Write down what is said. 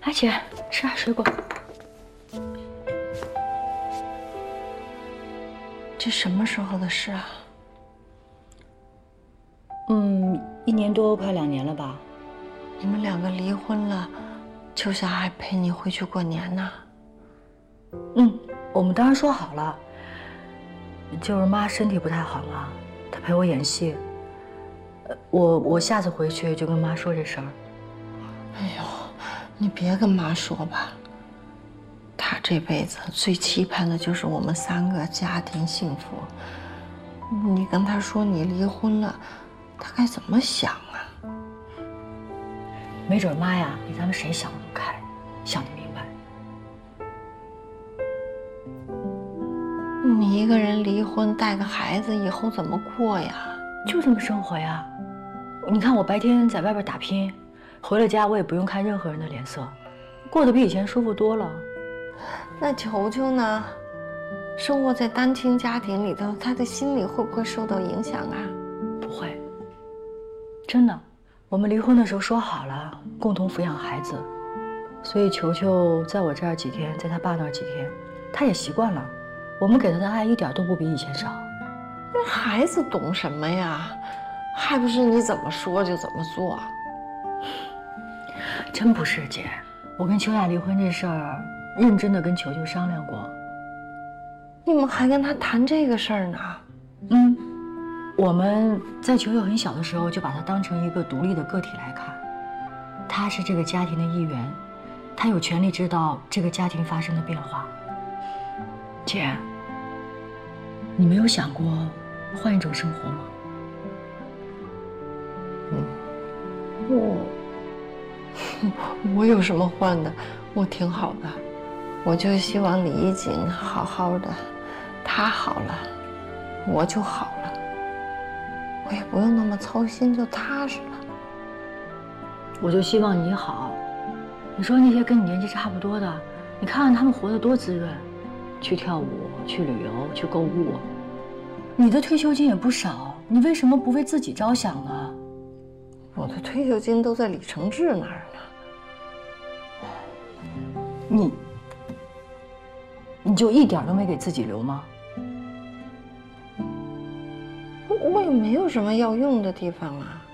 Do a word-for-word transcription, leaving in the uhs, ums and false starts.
来，姐，吃点水果。 这什么时候的事啊？ 嗯，一年多，快两年了吧。 你们两个离婚了，秋霞还陪你回去过年呢。 嗯，我们当然说好了。就是妈身体不太好嘛，她陪我演戏。呃，我我下次回去就跟妈说这事儿。 哎呦，你别跟妈说吧。她这辈子最期盼的就是我们三个家庭幸福。你跟她说你离婚了，她该怎么想啊？ 没准妈呀，比咱们谁想的都开，想得明白。 你一个人离婚带个孩子，以后怎么过呀？ 就这么生活呀。你看我白天在外边打拼，回了家我也不用看任何人的脸色，过得比以前舒服多了。 那球球呢？生活在单亲家庭里头，他的心理会不会受到影响啊？ 不会，真的。我们离婚的时候说好了，共同抚养孩子，所以球球在我这儿几天，在他爸那儿几天，他也习惯了。我们给他的爱一点都不比以前少。 那孩子懂什么呀？还不是你怎么说就怎么做。 真不是姐，我跟秋雅离婚这事儿，认真的跟球球商量过。 你们还跟他谈这个事儿呢？ 嗯，我们在球球很小的时候就把他当成一个独立的个体来看，他是这个家庭的一员，他有权利知道这个家庭发生的变化。姐，你没有想过换一种生活吗？ 嗯，我我有什么换的？我挺好的，我就希望李一锦好好的，他好了，我就好了，我也不用那么操心，就踏实了。 我就希望你好。你说那些跟你年纪差不多的，你看看他们活得多滋润。去跳舞，去旅游，去购物，你的退休金也不少，你为什么不为自己着想呢？ 我的退休金都在李承志那儿呢。你，你就一点都没给自己留吗？ 我也没有什么要用的地方啊。